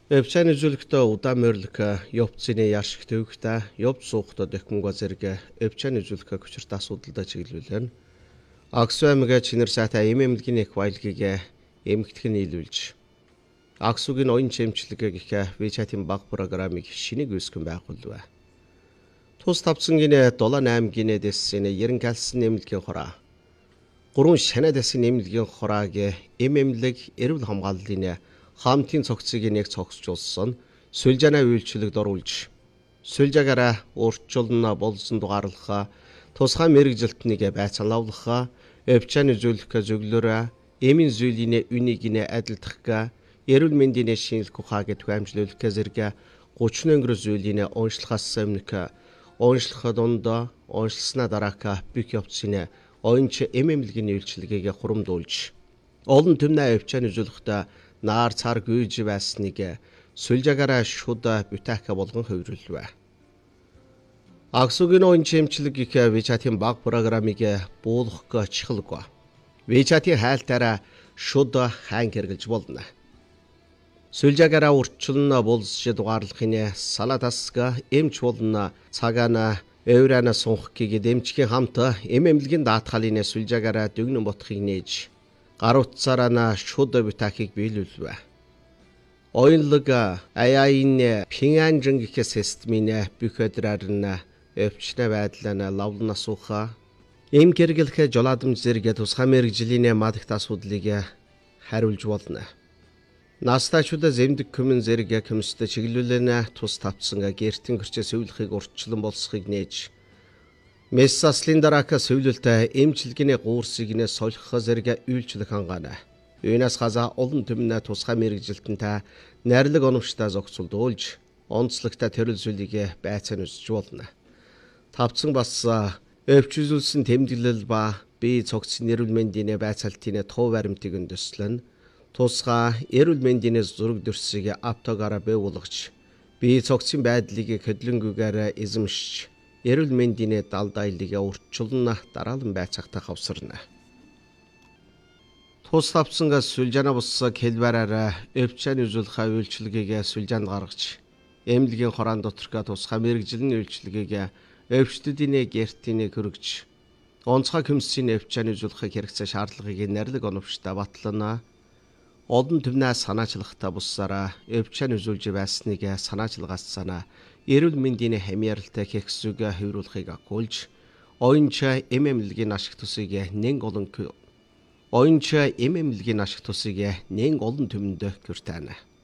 Өвчэн үзүүлэгтээ удаан морилк явцны яшиг төвөгтэй явц суухтад дөхмөнгө зэрэг өвчэн үзүүлэх хүчирт асуудалтай чиглүүлэн Аксуамига чинэр сайтай эмэмлэгийн их баялагийг эмгэгдэх нь нийлүүлж Аксугийн оюун чимчлэгээ гэх WeChat-ийн баг програмыг шинийг үүсгэн байгуулв. Тус тавцангийн 7-8 гинэ дэссэн 90 калцсан нэмэлтийн хораа 3 шанаа дэссэн нэмэлтийн хорааг эмэмлэг эрүүл хамгааллын хамтын цогцыг нэг цогцжуулсан сүлжаанаа үйлчлэгд оруулж сүлжаагаараа урьдчилан болсон дугаарлахаа тусгай мэрэгжилтнийг байцаалуулахаа өвчэн үзүүлэх зөвлөрөө эмийн зүйлийн үнийг адилдах эрүүл мэндийн шинжилгээ ухааг түгээмжлүүлэх зэрэг 30 өнгөр зүйлийн уншлахаас өмнө уншлах дунд уншласнаа дараах бүх явцын оюунч эмэмлэгийн үйлчлэгийг хурамдуулж олон түмнээ өвчэн үзүүлэхдээ наар цар гүйж байсныг сүлжаагаараа шууд бүтээх болгон хувирлав. Аксугийн оюун чимчлэг гэх WeChat-ийн баг програмыг буулгах чихэлгүй. WeChat-ийн хайлтаараа шууд хаан хэрэглэж болно. Сүлжаагаараа урьдчилан болсож дугаарлахын салаа тасга эмч болно цагаана Эврана сунхгийг дэмжихийн хамт эмэмлэгийн даатгалын сүлжаагаараа дүгнэн ботхыг нээж гар утсаараа шууд бүтэхийг биелүүлв. Оюунлаг AI-ийн Пинганжин гэх системийн бүх өдрөөр нь өвчнө байдлаа лавлан асууха эм гэргэлэх жолоодомж зэрэг тусгай мэрэгжлийн мадагт асуудлыг хариулж болно. Настачуда зэмдэг көмөн зэрэг көмөстэй чиглүүлэн тус тавцсан гэртэн гэрчээс өвлөхийг урьдчилан болсхийг нээж мессаслын дараах сөүлөлтөй эмчилгэний гуурсыг солих зэрэг үйлчлэх хангаана. Юунаас газа олон түмнэ тусгай мэрэгжилтэнтэй найрлаг оновчтой зохицуулж онцлогтой төрөл зүйлийг байцаан үзэж болно. Тавцсан бас өвчүүлсэн тэмдэглэл ба бие цогцын эрүүл мэндийн байцаалтын тов баримтыг өндөслөн тусгай эрүүл мэндийн зураг дүрсийг автогаараа буулгаж бие цогцын байдлыг хөдлөнгүүгээр эзэмшиж эрүүл мэндийн далдайлыг урьдчилан дараалан байцаагтай хавсарна. Тус тавцсангаас сүлжаана бус хэлбэрээр өвчэн үзүүлэх үйлчлэгийг сүлжаанд гаргаж эмнэлгийн хораан доторх тусгай мэрэгжлийн үйлчлэгийг өвчтөдийн гэртийн хөргөж онцгой көмсийн өвчэн үзүүлэх хэрэгцээ шаардлагыг найрлаг оновчтой батлана. Олон түвнээ санаачлахтай буссараа өвчэн үзүүлж байсныг санаачлагаас санаа эрүүл мэндийн хамааралтай хэвсүүг хөврүүлэхийг агуулж оюунч эмэмлэгийн ашиг тусыг нэн олон түмэнд хүртэнэ.